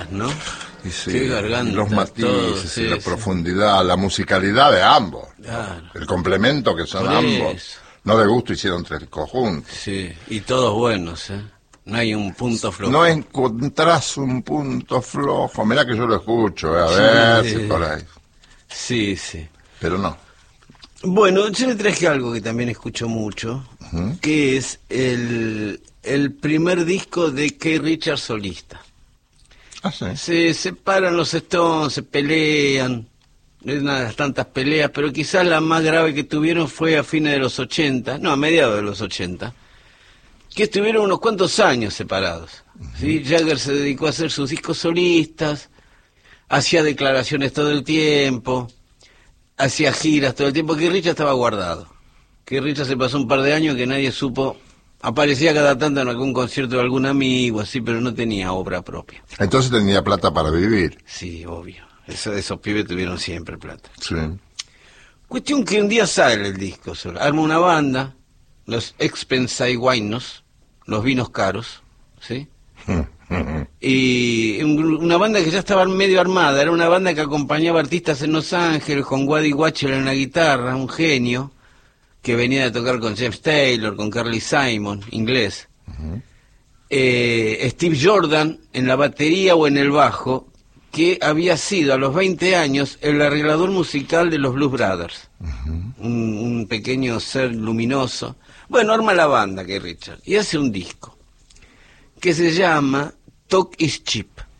gargantas, ¿no? Y sí, Qué gargantas, los matices, todo, y sí, la sí. profundidad, la musicalidad de ambos. Claro. El complemento que son Por ambos. eso. No de gusto hicieron tres conjuntos. Sí, y todos buenos, ¿eh? No hay un punto flojo. No encontrás un punto flojo. Mirá que yo lo escucho, a Sí, ver sí. si por ahí. Sí, sí. Pero no. Bueno, yo le traje algo que también escucho mucho, que es el primer disco de Keith Richards solista. Ah, sí. Se separan los Stones, se pelean, es una de las tantas peleas, pero quizás la más grave que tuvieron fue a fines de los 80, no, a mediados de los 80, que estuvieron unos cuantos años separados. ¿Sí? Jagger se dedicó a hacer sus discos solistas, hacía declaraciones todo el tiempo, hacía giras todo el tiempo. Que Richard estaba guardado. Que Richard se pasó un par de años que nadie supo. Aparecía cada tanto en algún concierto de algún amigo, así, pero no tenía obra propia. Entonces tenía plata para vivir. Sí, obvio. Esos pibes tuvieron siempre plata. Sí. Cuestión que un día sale el disco solo. Arma una banda, los Expensive Winos, los vinos caros, ¿sí? Y una banda que ya estaba medio armada. Era una banda que acompañaba artistas en Los Ángeles, con Waddy Wachtel en la guitarra, un genio que venía de tocar con James Taylor, con Carly Simon, inglés. Steve Jordan en la batería o en el bajo, que había sido a los 20 años el arreglador musical de los Blues Brothers. Un pequeño ser luminoso. Bueno, arma la banda que Richard y hace un disco que se llama Talk is Cheap.